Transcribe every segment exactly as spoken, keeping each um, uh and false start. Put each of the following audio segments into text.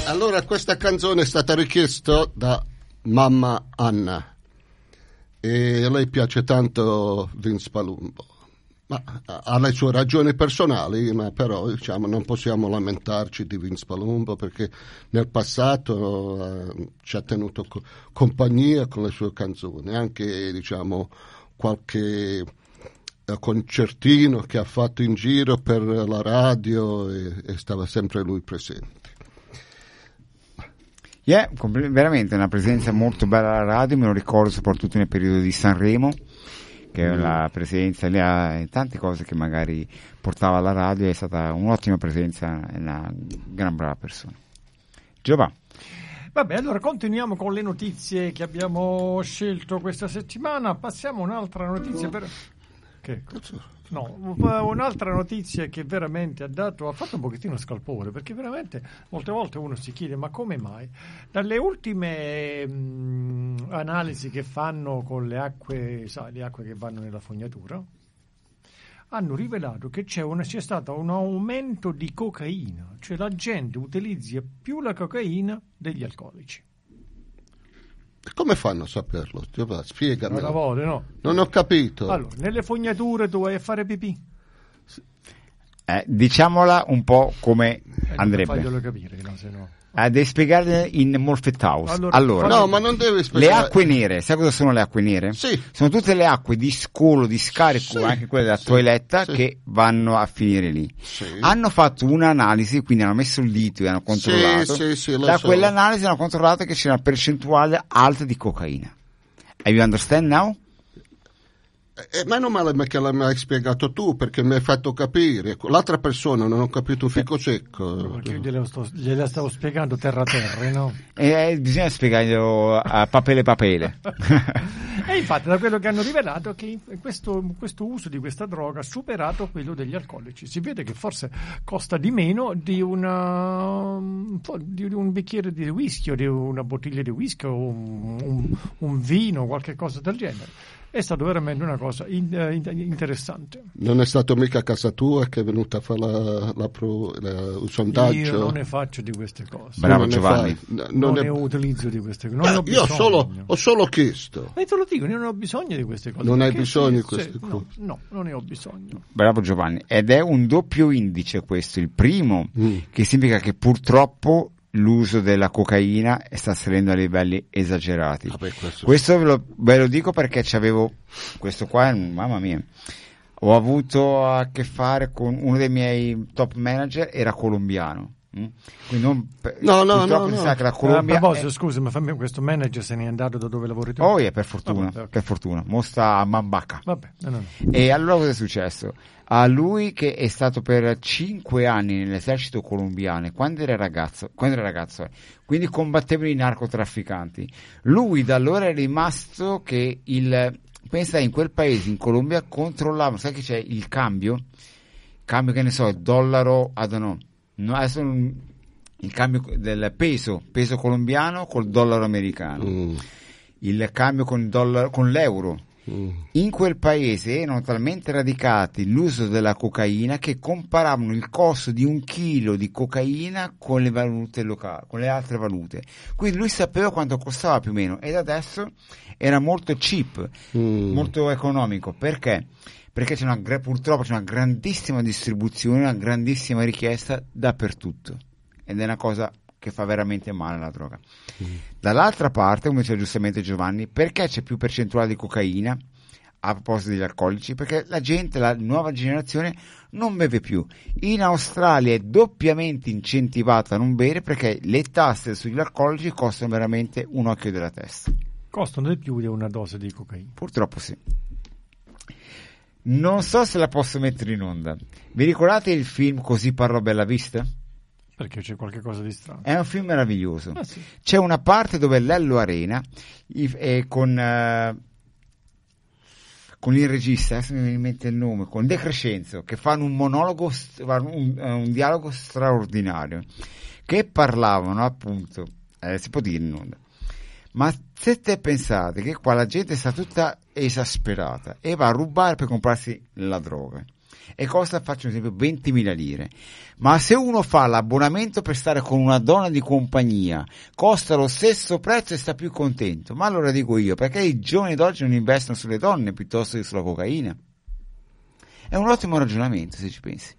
Allora questa canzone è stata richiesta da mamma Anna e a lei piace tanto Vince Palumbo, ma ha le sue ragioni personali, ma però diciamo non possiamo lamentarci di Vince Palumbo perché nel passato eh, ci ha tenuto co- compagnia con le sue canzoni, anche diciamo qualche concertino che ha fatto in giro per la radio e, e stava sempre lui presente. Yeah, veramente una presenza molto bella alla radio, me lo ricordo soprattutto nel periodo di Sanremo, che è la presenza, lì ha tante cose che magari portava alla radio, è stata un'ottima presenza, una gran brava persona. Giovanni. Vabbè, allora continuiamo con le notizie che abbiamo scelto questa settimana, passiamo a un'altra notizia per... Che? No, un'altra notizia che veramente ha dato, ha fatto un pochettino scalpore, perché veramente molte volte uno si chiede ma come mai? Dalle ultime mh, analisi che fanno con le acque, sai, le acque che vanno nella fognatura, hanno rivelato che c'è, una, c'è stato un aumento di cocaina, cioè la gente utilizza più la cocaina degli alcolici. Come fanno a saperlo? Spiegami. Una volta, no. Non ho capito. Allora, nelle fognature tu vai a fare pipì. Eh, diciamola un po' come eh, andrebbe. Faglielo capire, no, se no. Ah, devi spiegarle in Morphettaus. Allora, allora no, ma non devi spiegare. Le acque nere, sai cosa sono le acque nere? Sì. Sono tutte le acque di scolo, di scarico, Sì, anche quelle della sì, toiletta, sì. che vanno a finire lì. Sì. Hanno fatto un'analisi, quindi hanno messo il dito e hanno controllato. Sì, sì, sì, lo da so. quell'analisi hanno controllato che c'è una percentuale alta di cocaina. Have you understand now? Eh, meno male che l'hai spiegato tu, perché mi hai fatto capire. L'altra persona non ho capito un fico secco. Perché io gliela, sto, gliela stavo spiegando terra terra, no? E eh, bisogna spiegarglielo a papele papele. E infatti da quello che hanno rivelato che questo, questo uso di questa droga ha superato quello degli alcolici. Si vede che forse costa di meno di, una, di un bicchiere di whisky o di una bottiglia di whisky o un, un, un vino, qualche cosa del genere. È stato veramente una cosa in, in, interessante. Non è stato mica a casa tua che è venuta a fare la, la pro, la, il sondaggio? Io non ne faccio di queste cose. Bravo non Giovanni. Ne non, non è... ne utilizzo di queste cose. Non eh, ne ho io bisogno. solo, ho solo chiesto. E te lo dico, non ho bisogno di queste cose. Non hai Perché bisogno di sì, queste sì, cose? No, no, non ne ho bisogno. Bravo Giovanni. Ed è un doppio indice questo. Il primo, Mm. che significa che purtroppo l'uso della cocaina sta salendo a livelli esagerati. Vabbè, questo questo ve lo, ve lo dico perché c'avevo questo qua, mamma mia, ho avuto a che fare con uno dei miei top manager, era colombiano. Mm? Quindi non, No, no, purtroppo no, si no. sa che la A Colombia proposito, è... scusa, ma fammi questo manager se n'è andato da dove lavori tu? Oh, yeah, per fortuna, Vabbè, ok. per fortuna. Mo sta a Mambaca. Vabbè, no, no, no. E allora cosa è successo? A lui che è stato per cinque anni nell'esercito colombiano, quando era ragazzo, quando era ragazzo, eh, quindi combattevano i narcotrafficanti. Lui da allora è rimasto che il, pensa in quel paese, in Colombia, controllavano, sai che c'è il cambio? Cambio che ne so, dollaro, I don't know, no, adesso non, il cambio del peso, peso colombiano col dollaro americano, Mm. il cambio con, il dollaro, con l'euro. Mm. In quel paese erano talmente radicati l'uso della cocaina che comparavano il costo di un chilo di cocaina con le valute locali, con le altre valute. Quindi lui sapeva quanto costava più o meno ed adesso era molto cheap, Mm. molto economico. Perché? Perché c'è una, purtroppo c'è una grandissima distribuzione, una grandissima richiesta dappertutto ed è una cosa che fa veramente male la droga. Mm. Dall'altra parte, come diceva giustamente Giovanni, perché c'è più percentuale di cocaina a proposito degli alcolici? Perché la gente, la nuova generazione non beve più. In Australia è doppiamente incentivata a non bere perché le tasse sugli alcolici costano veramente un occhio della testa. Costano di più di una dose di cocaina. Purtroppo sì. Non so se la posso mettere in onda. Vi ricordate il film Così parlò Bellavista? Perché c'è qualche cosa di strano. È un film meraviglioso. Ah, sì. C'è una parte dove Lello Arena è con, uh, con il regista, adesso mi viene in mente il nome, con De Crescenzo, che fanno un monologo, un, un dialogo straordinario, che parlavano appunto, eh, si può dire in onda, ma se te pensate che qua la gente sta tutta esasperata e va a rubare per comprarsi la droga, e costa, faccio un esempio, ventimila lire. Ma se uno fa l'abbonamento per stare con una donna di compagnia, costa lo stesso prezzo e sta più contento. Ma allora dico io, perché i giovani d'oggi non investono sulle donne piuttosto che sulla cocaina? È un ottimo ragionamento, se ci pensi.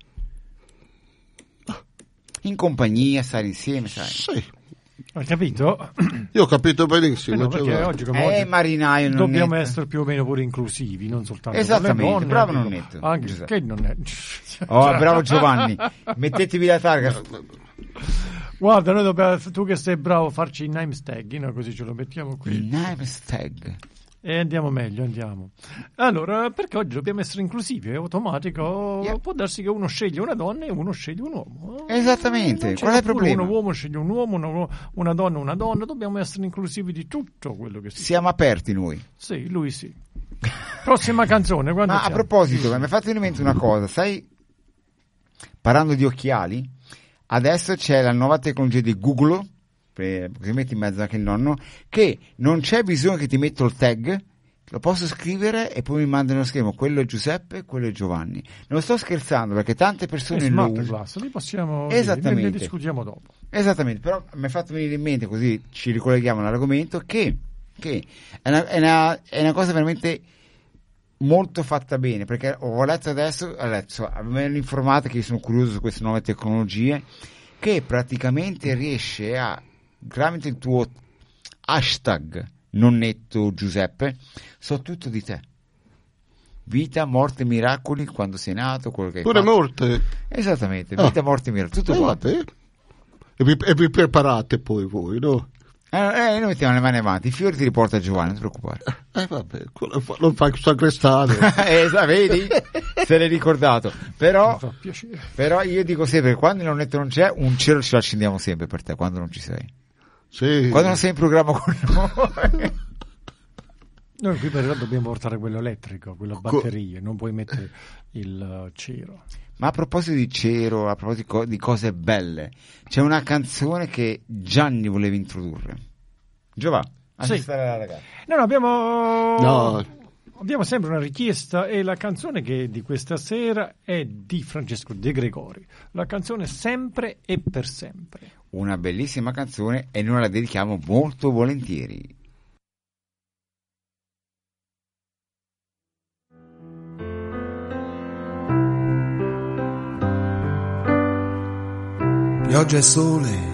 In compagnia, stare insieme, sai. Sì. Hai capito? Io ho capito benissimo. Eh no, perché Giovanni. oggi, come Eh, oggi, marinaio, non dobbiamo netto. essere più o meno pure inclusivi, non soltanto Esattamente, con le donne, bravo dico, Nonnetto. anche Giuseppe. che non è. Oh, bravo Giovanni, mettetevi la targa. Guarda, noi dobbiamo, tu che sei bravo a farci il name tag, no? Così ce lo mettiamo qui. Il name tag. E andiamo meglio, andiamo. Allora, perché oggi dobbiamo essere inclusivi, è automatico. Yeah. Può darsi che uno sceglie una donna e uno sceglie un uomo. Esattamente, Non c'è qual è il pure problema? Uno uomo sceglie un uomo, una, una donna una donna, dobbiamo essere inclusivi di tutto quello che si Siamo aperti noi. Sì, lui sì. Prossima canzone, quando Ma a siamo? proposito, mi è fatto in mente una cosa, sai, parlando di occhiali, adesso c'è la nuova tecnologia di Google, così metti in mezzo anche il nonno, che non c'è bisogno che ti metto il tag, lo posso scrivere e poi mi mandano lo schermo, quello è Giuseppe, quello è Giovanni. Non sto scherzando, perché tante persone lo Smart usano. Glass, li possiamo Esattamente. ne, ne discutiamo dopo. Esattamente, però mi è fatto venire in mente, così ci ricolleghiamo all'argomento, che, che è, una, è, una, è una cosa veramente molto fatta bene, perché ho letto adesso, adesso mi hanno informato, che io sono curioso su queste nuove tecnologie, che praticamente riesce a, tramite il tuo hashtag nonnetto Giuseppe, so tutto di te. Vita, morte, miracoli, quando sei nato, quello che hai Pure fatto. morte. Esattamente, Ah. vita, morte, miracoli, tutto Eh, qua. vabbè. E vi, e vi preparate poi voi, no? Eh, eh, noi mettiamo le mani avanti, i fiori ti riporta Giovanni, non ti preoccupare. Eh vabbè, quello fa- lo fai sacrestare. eh, sa- vedi? Se l'hai ricordato. Però, Mi fa piacere. però io dico sempre, quando il nonnetto non c'è, un cielo ce lo accendiamo sempre per te, quando non ci sei. Sì. Quando non sei in programma con noi. Noi qui però dobbiamo portare quello elettrico, quello a batterie, non puoi mettere il uh, cero. Ma a proposito di cero, a proposito di, co- di cose belle, c'è una canzone che Gianni voleva introdurre. Giova, Sì. assistare alla ragazza. No, no, abbiamo... No. Abbiamo sempre una richiesta e la canzone che di questa sera è di Francesco De Gregori. La canzone Sempre e per sempre. Una bellissima canzone e noi la dedichiamo molto volentieri. Pioggia e sole